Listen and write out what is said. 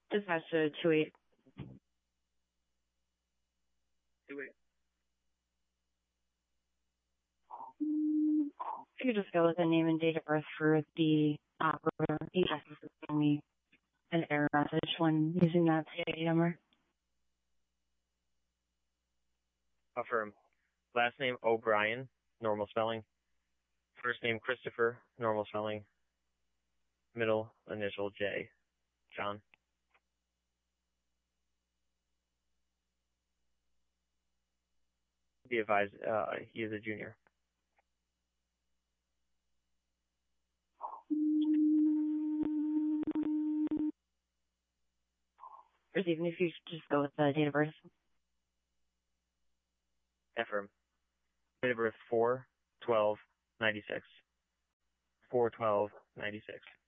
Dispatch to 28. 28. If you could just go with the name and date of birth for the operator, he just send me an error message when using that CID number. Affirm. Last name O'Brien, normal spelling. First name Christopher, normal spelling. Middle initial J. John. Be advised, he is a junior. Receiving, if you could just go with the date of birth. Affirm. Date of birth 4/12/96. 4/12/96.